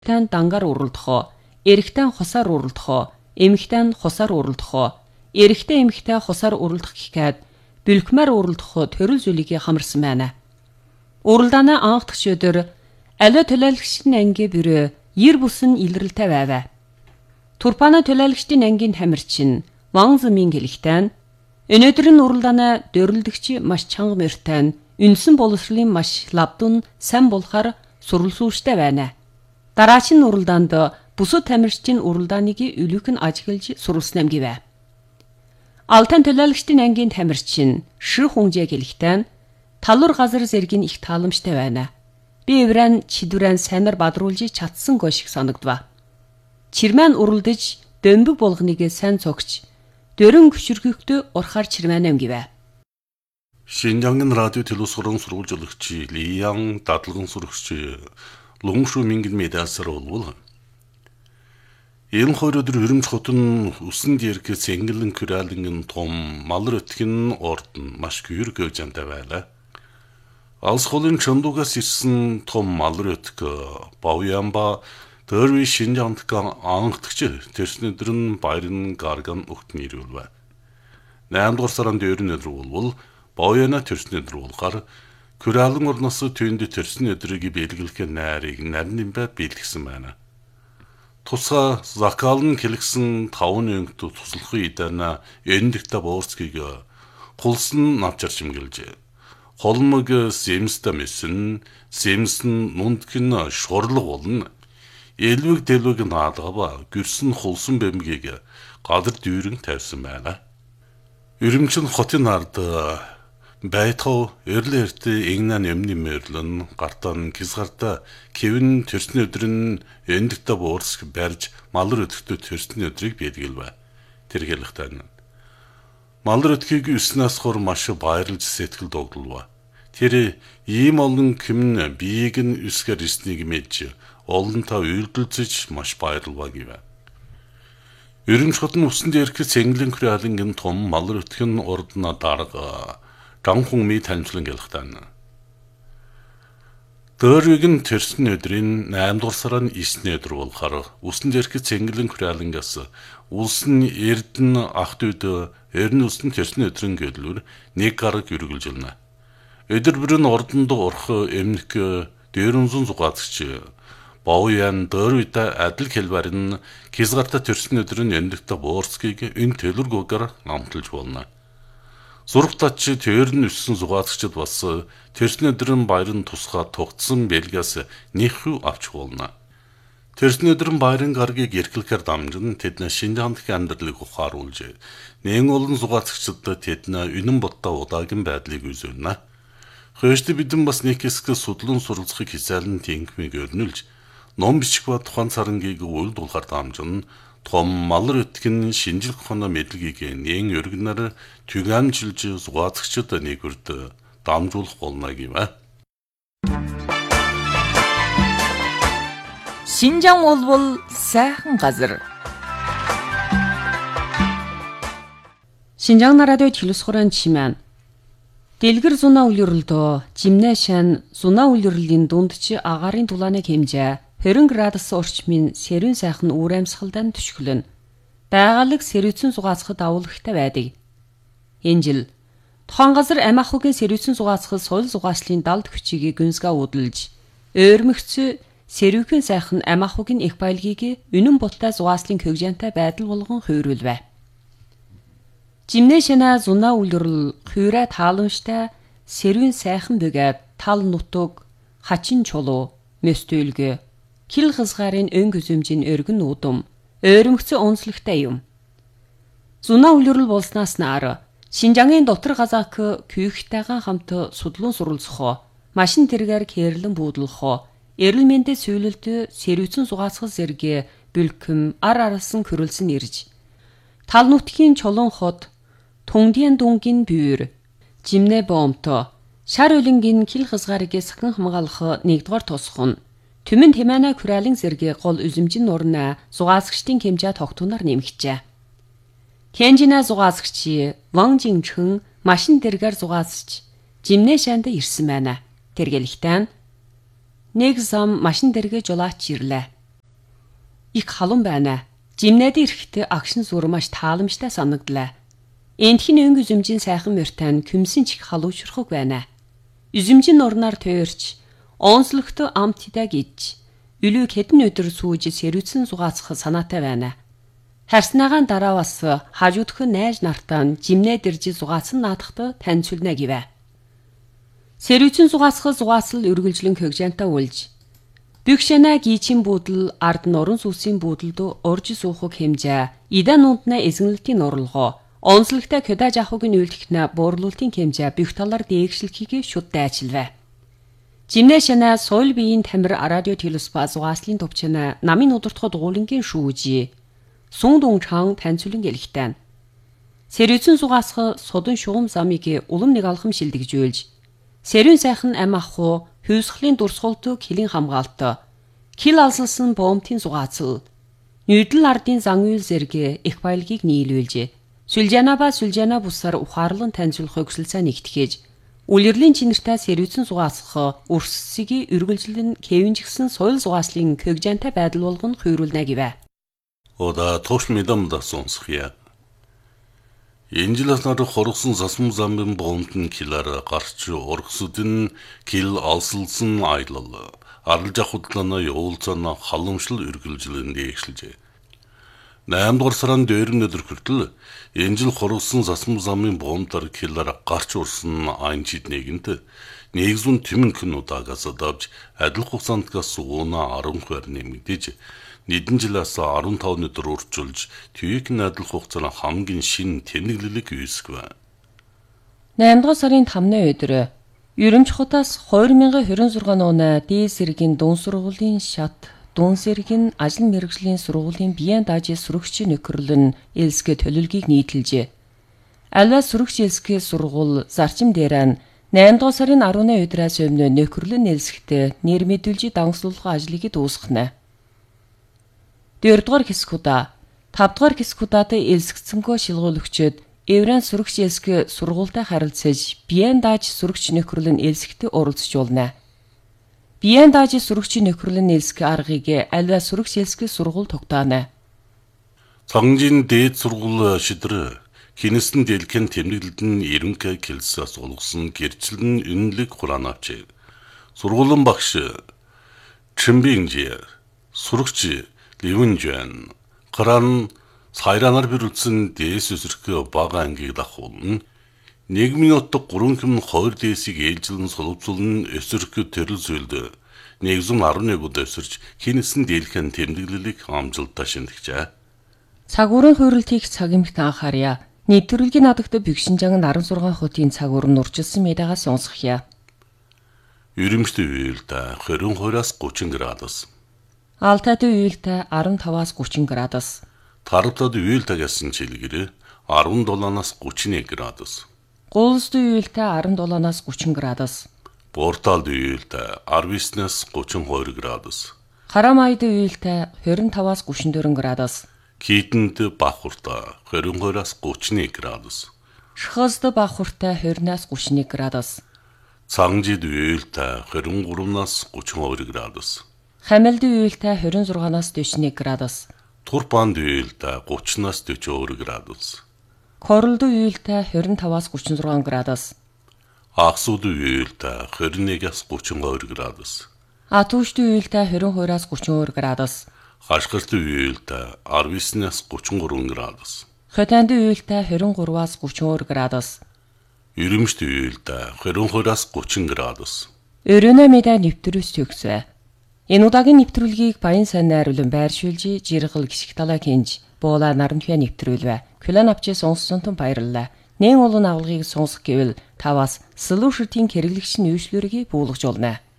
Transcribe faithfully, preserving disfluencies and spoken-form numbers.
Тан дангаар уралдахоо, эрэгтэн хосаар уралдахоо, эмэгтэн хосаар уралдахоо, эрэгтэй эмэгтэй хосаар уралдах гэхэд бэлгмээр уралдахоо төрөл зүйлийг хамарсан байна. Уралдаанаа анхдагч өдөр аливаа төлөөлөгчдийн анги бүрөө ер бусын илрэлтэй байв. Турпана төлөөлөгчдийн ангийн тамирчин Ван Змин гэлэхтэн өнөөдөр нь уралдаанаа дөрлөлдөгч маш чанга мөртэн үнсэн боловсролын маш лавдун сайн болохоор сурвалжуулжтай байна. Дараач нь уралдаанд бусад тамирчдын уралдааныг өлөг нь ажиглаж сурвалжсан гэв. Алтан төлөөлөгчдийн ангийн тамирчин Ши Хунжэ гэлэхтэн талуур газар зэргийн их тааламжтай байна. Би эврэн чидвэрэн сайнаар бадруулж чадсан гоо шиг санагдва. Чирмэн уралдаж дөмбөг болгоныг сайн цогч дөрөн хүчрхэгтө урхаар чирмэнэм гэв. Шинжангийн радио телевизорын сурвалжуулагч Лиян дадлгын сурагч Лунгшу Мингэн медиасаар болвол энэ хоёр өдөр Өрөмж хотын усан дээрхээс Энгэлэн Күралингийн том малар өтгөн ордон маш гүйр гөвжантай байлаа. Алс холын чондугаас ирсэн том малар өтг Бавьянба Дөрви Шинжангтга анхдагч тэрсэн өдөр нь баярын гарган өгтөн ирүүлвэ. наймд дугаар сарын дөрөвний өдөр болвол Бавьяна тэрсэн өдөр болохоор Күралин орноос түйнд тэрсэн өдрийг бэлгэлэх найрыг нарийн бай бэлгэсэн байна. Тусаа Закалн хэлгсэн таван өнгөт туслах идана эндэгтэ боорцгийг хулсан навчарч имгэлжээ. Холмог Симста мэсэн Симсэн мундгэн шурлаг болно. Элвэг дэлвэг наадгава гэрсэн хулсан бэмгийг гадар дүүрэн тавьсан байна. Өрөмчн хотын ард байтав эрлэрт игнан эмни мэрлэн гартан кисгарта кевин тэрсний өдрөн эндэгтэ буурск барьж малар өдөгтө тэрсний өдрийг бэлгэлвэ. Тэргэлхтэн малар өдгийг өснөөс хор маш баярлж сэтгэл догдолва. Тэр ийм олон кимн биеийг нь өсгөр ирснийг мэдж олонтаа үйлдэлцэж маш баярлва гэв. Өрөмж хотын усан дээрхээс Энгэлэн Күралингийн том малар өтгөн ордна дарга Данхунми танилцлан гэлхтэн. Дөрвийг нь тэрсэн өдрийн наймд дугаар сарын девятний өдөр болохоор усан дээрхээс Энгэлэн Күралингаас улсын эрдэн ах дүүд эрн усан тэрсэн өдрийн гэлүүр нэг гараг үргэлж байна. Өдөр бүрэн ордонд урах эмнэг дээрүнзэн зугаацч Бавьян дөрвид адил хэлбэрэн кизгарта тэрсэн өдрийн эндэгтэ боорцгийг энэ төлөргөөр амталж болно. Зургтач тэрн өссөн зугаацчид бас тэрсэн өдрийн баярын тусгай тогтсон бэлгээс нэхүү авч болно. Тэрсэн өдрийн баярын гаргийг эрхлэхээр дамжин тэдний Шинжаандх амьдралыг ухааруулж нэн олон зугаацчдад тэдний үнэн бодтой удаагийн байдлыг үзүүлнэ. Хөөшд бидэн бас нэг хэсэг судлан суралцахыг хязаалан тэнхмийг өрнүүлж ном бичих ба тухайн царангийг үйл дуулахар дамжин том малар өтгөн шинжлэх ухааны мэдлэгийг нэн өргөнөр түгээмжилж зугаацчид нэгүрд дамжуулах болно гэв. Шинжаан болвол сайхан газар. Шинжаан радио телевизорын чимэн Дэлгэр зунаа үлрэлдөө жимнэ шан зунаа үлрэлийн дунд чи агарын дулааныг хэмжээ двадцать градус орчмын сэрүүн сайхан үр амьсгалдан түшгэлэн. Байгалыг сэрүүцэн зугаацахад авуулгатай байдаг. Энэ жил тухайн газар амь ахуйн сэрүүцэн зугаацахад соёл зугаачлалын далд хүчийг гүнзгээ удалж, ойрмөгц сэрүүхэн сайхан амь ахуйн их баялагийг үнэн буттай зугааслын хөгжинтэй байдал болгон хувируулвэ. Жимнэ шана зунаа үлрэл хуйра тааламжтай сэрүүн сайхан бөгөөд тал нутаг хачин чулуу мэстүүлгэ кил хязгаарын өн гүзэмжийн өргөн нүүдум ойрмөгцөө онцлогтой юм. Зунаа үлрэл болснаас нар Шинжангийн дотор газаак күйхтэйгэн хамт судлан суралцахоо машин тэргээр кэрлэн буудлахоо эрэл мэндэ сүйлэлт сэрүүцэн зугаацхал зэрэг бүлхэм ар аралсан көрөлсөн ирж тал нутгийн чулуун хот Тунгдийн дүнгийн бүүр жимнэ бомто шар үлэнгийн кил хязгаарыг сахин хамгаалах нэгдүгээр тусах нь Түмэн Тэмэна Күралин зэрэг гол үзэмжин нурна зугаацгчдын хэмжээ тогтунаар нэмэгчээ. Кенжина зугаацгч Ван Жинчхэн машин дэргээр зугаацч жимнэ шанд ирсэн байна. Тэргэлхтэн нэг зам машин дэргээ жолооч ирлээ. Их халуун байна. Жимнээд ирэхдээ агшин зүр маш тааламжтай санагдлаа. Эндхийн өнгө үзэмжийн сайхан мөртэн күмсэн чих халуучрахг байна. Үзэмжийн нурнаар тойрч, онцлогтой амтдаа гэж, үлүү хэдэн өдөр сүүж сэрүүцэн зугаацах санаатай байна. Харснагаан дараа бас хажуудх найз нартаа жимнээд ирж зугаацсан наадахтай таньцуулна гэвэ. Сэрүүцэн зугаацах зугаацал үргэлжлэн хөгжөөнтэй үлж Бюкшана гичин буудал ард нуран сүсийн буудалд урж суухыг хэмжээ. Идан нүнднэ эзэнлэлтийн нурлгоо. Онцлогтой кодаж ахугийн үйлдэхнэ буурлуултын хэмжээ бүх талаар дээгшлэхийг шууд дайчилвэ. Жимнэшана соёл биеийн тамир радио телеспа зугааслын төвчнэ намын удирдахад гуулингийн шүүжи. Сун дунчаан танцулын гэлхтэн. Сэрүүцэн зугаасах содон шугам замыг улам нэг алхам шилдэгжүүлж. Сэрүүн сайхан ам аху хүйсхлийн дурсгалт килийн хамгаалт. Кил алсалсан бомтын зугаацал. Нүүдэл ардын зан үйл зэрэг их баялагийг нийлүүлжээ. Сүлжана ба сүлжана бусаар ухаарлан таньцуулах өгсөлцөө нэгтгэж, үлэрлийн чинэртэй сэрүүцэн зугаасах өрсөсгийг үргэлжлэн кевинжгсэн соёл зугааслын көгжантай байдал болгон хүйрүүлнэ гэвэ. Ода тош медамда сонсхия. Энжиласнаар хоргосон засмын замын боомтын килаар гарч ургсудын кил алсалсан аялал. Аралж ахудлана явуулцана халамжлал үргэлжлэн дээгшилжээ. найм дугаар сарын дөрөвний өдөр хүртэл энжил хоргосон засмын замын боомтар килаар гарч урсан айнчид нэгэнт нэгзүн тэмнхэн удаагаас давж адил хугацаантгаас уuna арван хувиар нэмэгдэж нэгэн жилээс арван таван өдөр урьдчилж төвийг адил хугацааны хамгийн шинэ тэмдэглэлийг үүсгэв. найм дугаар сарын тамны өдөр Ерөнхийдөөс хоёр мянган двадцать шесть оны дээд зэргийн дуун сургуулийн шат дуун зэргийн ажил мэргэжлийн сургуулийн биеийн даажийн сүрэгчийн нөхөрлөн элсгэ төлөвлөгийг нийтэлжээ. Альва сүрэгч элсгэ сургууль зарчим дээр нь найм дугаар сарын арваны өдрөөс өмнө нөхөрлөн элсгтээ нэр мэдүүлжи дагслуулах ажлыг дуусгахнаа. дөрөвдүгээр хэсгүүдаа тавдугаар хэсгүүдад элсгцэнгөө шилгуулагчид Еврен сүрэгч элсгэ сургуультай харилцаж биеийн дааж сүрэгч нөхөрлөн элсгтээ оролцуулна. Биеийн дааж сүрэгч нөхөрлөн элсгэ аргыг альва сүрэгч элсгэ сургууль тогтоона. Цагнжийн дээд сургууль шидрэ хинэстэн дэлгэн тэмдэглэлд нь ерөнхий келсээс улгасан гэрчлэн үнэлэг хураан авчээ. Сургуулийн багш Чимбинжи сүрэгч Ливүнжэн гаран Сайранаар бирүүлсэн дээс өсрөх бага ангийг дахуулна. нэг минутад гурван хэм хоёр дээсийг ээлжилэн сулвцулн өсрөх төрөл зүйлд нэгзүн арван нэг удаа өсөрч хинэсэн дийлхэн тэмдэглэлийг амжилттай шимтгчээ. Цагуурын хуурилтыг цаг эмхт анхаарья. Нэвтрүүлгийн надагт Бэгшинжан арван зургаан хотын цагуурын урчилсан мэдаагаас сонсгоё. Ерөмштэй үеэлдэ двадцать двоёроос гучин градус. Алтайд үеэлдэ арван таваас гучин градус. Тарвтад үеэлдэ гэсэн чилгэр арван долоноос гучин нэг градус. Гуулсд үеэлдэ арван долоноос гучин градус. Порталд үеэлдэ арван девятнаас гучин хоёр градус. Харамайд үеэлдэ двадцать таваас гучин дөрвөн градус. Китэнд Бахурта двадцать двоёроос гучин нэг градус. Шхазд Бахурта двадцатнаас гучин нэг градус. Цангжид үеэлдэ двадцать тремнаас гучин хоёр градус. Хамилд үеэлдэ двадцать шестнаас дөрвөн градус. Турпанд үеэлдэ тридцатнаас дөрвөн градус. Королд үеэлдэ двадцать пятаас гучин шесть градус. Аксуд үеэлдэ двадцать нэгээс гучин хоёр градус. Атушд үеэлдэ двадцать двоёроос гучин two градус. Хашгирт үеэлдэ арван девятнаас гучин три градус. Хотанд үеэлдэ двадцать тремнаас гучин two градус. Ерөмшт үеэлдэ двадцать двоёроос гучин градус. Өрөөнө мэдээ нэвтрүүлж төгсвэ. Энэ удаагийн нэвтрүүлгийг Баян сайн найруулан байршуулж, Жиргал гიშг талаа хинж, буула нарамтгай нэвтрүүлвэ. Кулан авчи сонссон тун баярлалаа. Нэн олон агуулгыг сонсох гэвэл таваас Solution-ийн хэрэглэгч нь үйлчлүүрийг буулгаж олно.